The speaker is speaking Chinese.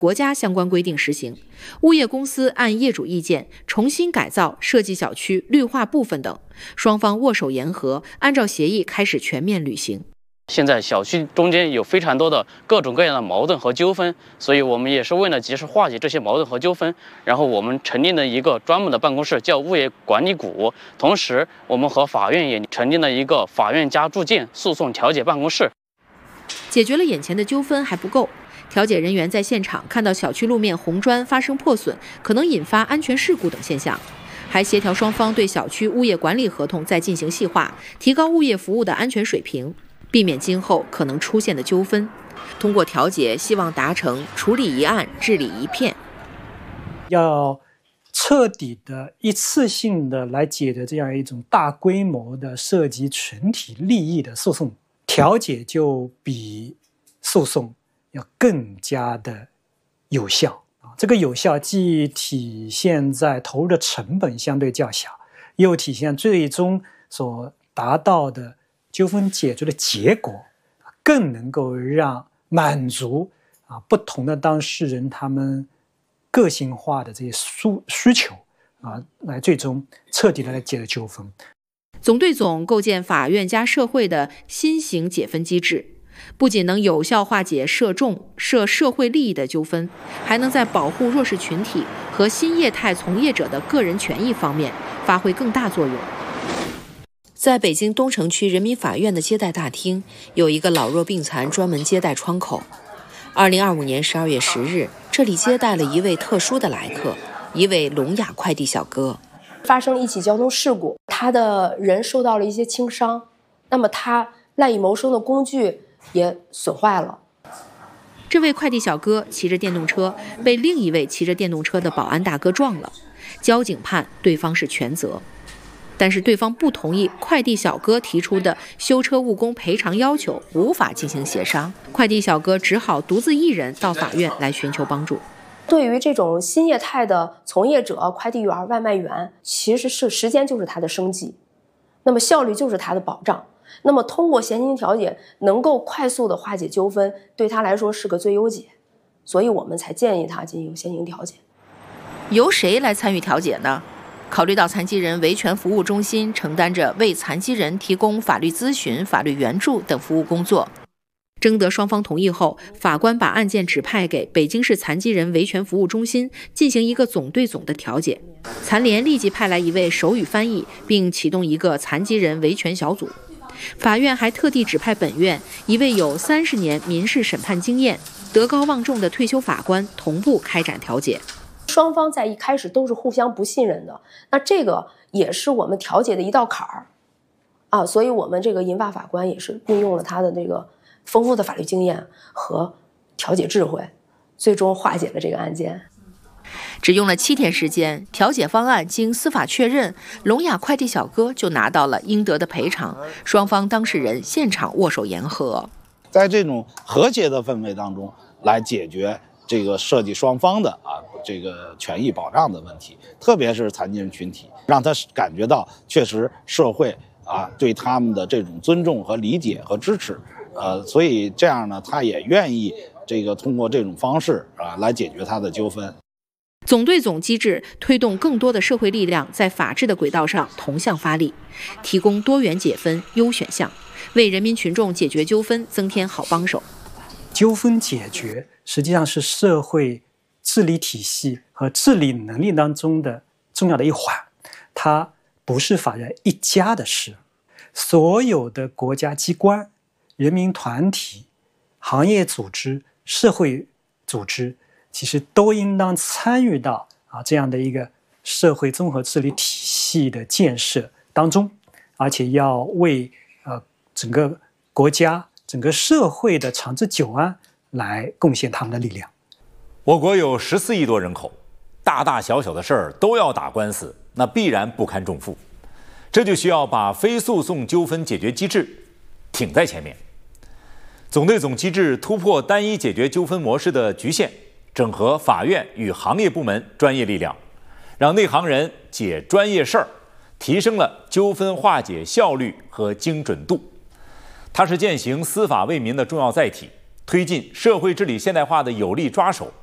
国家相关规定实行，物业公司按业主意见重新改造、设计小区、绿化部分等，双方握手言和，按照协议开始全面履行。 现在小区中间有非常多的各种各样的矛盾和纠纷，所以我们也是为了及时化解这些矛盾和纠纷，然后我们成立了一个专门的办公室，叫物业管理股。同时，我们和法院也成立了一个法院加住建诉讼调解办公室。 解决了眼前的纠纷还不够，调解人员在现场看到小区路面红砖发生破损，可能引发安全事故等现象，还协调双方对小区物业管理合同再进行细化，提高物业服务的安全水平，避免今后可能出现的纠纷。通过调解，希望达成处理一案治理一片。 要彻底的一次性的来解决这样一种大规模的涉及群体利益的诉讼，调解就比诉讼要更加的有效。这个有效既体现在投入的成本相对较小，又体现最终所达到的纠纷解决的结果更能够让满足不同的当事人他们个性化的这些需求来最终彻底的来解决纠纷。 总对总构建法院加社会的新型解分机制，不仅能有效化解涉社会利益的纠纷，还能在保护弱势群体和新业态从业者的个人权益方面发挥更大作用。在北京东城区人民法院的接待大厅，有一个老弱病残专门接待窗口。2025年12月10日，这里接待了一位特殊的来客，一位聋哑快递小哥。 发生了一起交通事故，他的人受到了一些轻伤，那么他赖以谋生的工具也损坏了。 这位快递小哥骑着电动车，被另一位骑着电动车的保安大哥撞了，交警判对方是全责。但是对方不同意快递小哥提出的修车误工赔偿要求，无法进行协商，快递小哥只好独自一人到法院来寻求帮助。 对于这种新业态的从业者，快递员、外卖员，其实是时间就是他的生计，那么效率就是他的保障。那么通过闲情调解能够快速的化解纠纷，对他来说是个最优解，所以我们才建议他进行闲情调解。 由谁来参与调解呢？考虑到残疾人维权服务中心承担着为残疾人提供法律咨询、法律援助等服务工作，征得双方同意后，法官把案件指派给北京市残疾人维权服务中心进行一个总对总的调解。残联立即派来一位手语翻译，并启动一个残疾人维权小组。法院还特地指派本院一位有30年民事审判经验、德高望重的退休法官同步开展调解。 双方在一开始都是互相不信任的，那这个也是我们调解的一道坎儿所以我们这个银发法官也是运用了他的这个丰富的法律经验和调解智慧，最终化解了这个案件。 只用了7天时间，调解方案经司法确认，聋哑快递小哥就拿到了应得的赔偿，双方当事人现场握手言和。 在这种和谐的氛围当中来解决这个涉及双方的这个权益保障的问题，特别是残疾人群体，让他感觉到确实社会对他们的这种尊重和理解和支持，所以这样呢，他也愿意这个通过这种方式来解决他的纠纷。 总对总机制推动更多的社会力量在法治的轨道上同向发力，提供多元解分优选项，为人民群众解决纠纷增添好帮手。 纠纷解决实际上是社会治理体系和治理能力当中的重要的一环，它不是法院一家的事，所有的国家机关、人民团体、行业组织、社会组织，其实都应当参与到这样的一个社会综合治理体系的建设当中，而且要为整个国家、整个社会的长治久安来贡献他们的力量。 我国有14亿多人口，大大小小的事儿都要打官司，那必然不堪重负。这就需要把非诉讼纠纷解决机制挺在前面。总对总机制突破单一解决纠纷模式的局限，整合法院与行业部门专业力量，让内行人解专业事儿，提升了纠纷化解效率和精准度。它是践行司法为民的重要载体，推进社会治理现代化的有力抓手，